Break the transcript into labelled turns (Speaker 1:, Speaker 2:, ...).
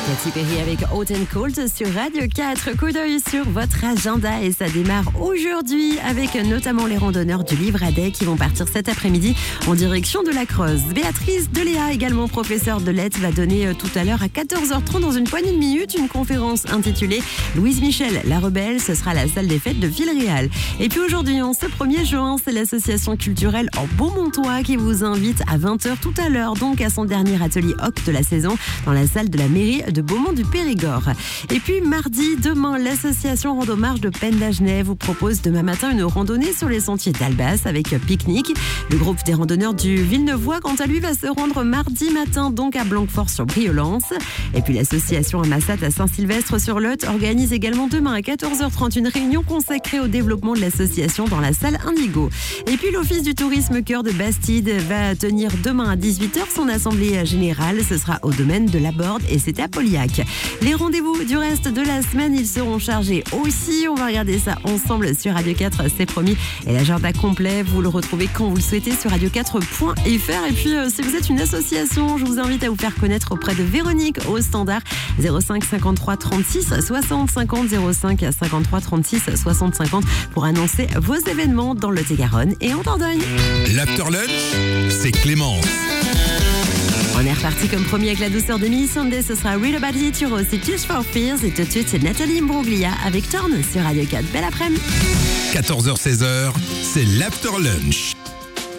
Speaker 1: Katy Perry avec Hot and Cold sur Radio 4. Coup d'œil sur votre agenda et ça démarre aujourd'hui avec notamment les randonneurs du Livre à Day qui vont partir cet après-midi en direction de la Creuse. Béatrice Deléa, également professeure de lettres, va donner tout à l'heure à 14h30 dans une poignée de minutes une conférence intitulée Louise Michel, la rebelle. Ce sera à la salle des fêtes de Villeréal. Et puis aujourd'hui, en ce 1er juin, c'est l'association culturelle en Beaumontois qui vous invite à 20h tout à l'heure, donc à son dernier atelier OC de la saison dans la salle de la mairie de Beaumont-du-Périgord. Et puis mardi, demain, l'association Rando-Marche de Penn-d'Agenais vous propose demain matin une randonnée sur les sentiers d'Albas avec pique-nique. Le groupe des randonneurs du Villeneuvois, quant à lui, va se rendre mardi matin donc à Blanquefort-sur-Briolance. Et puis l'association Amassat à Saint-Sylvestre-sur-Lot organise également demain à 14h30 une réunion consacrée au développement de l'association dans la salle Indigo. Et puis l'Office du tourisme Cœur de Bastide va tenir demain à 18h son assemblée générale. Ce sera au domaine de la Borde et c'est à Pauliac. Les rendez-vous du reste de la semaine, ils seront chargés aussi. On va regarder ça ensemble sur Radio 4, c'est promis. Et l'agenda complet, vous le retrouvez quand vous le souhaitez sur radio4.fr. Et puis, si vous êtes une association, je vous invite à vous faire connaître auprès de Véronique au standard 05 53 36 60 50 05 53 36 60 50 pour annoncer vos événements dans le Lot-et-Garonne et en Dordogne.
Speaker 2: L'After Lunch, c'est Clémence.
Speaker 1: On est reparti comme premier avec la douceur d'Emily Sandé. Ce sera Real About It, c'est Tears for Fears. Et tout de suite, c'est Nathalie Imbruglia avec Torn sur Radio 4. Belle après-midi.
Speaker 2: 14h-16h, c'est l'After Lunch.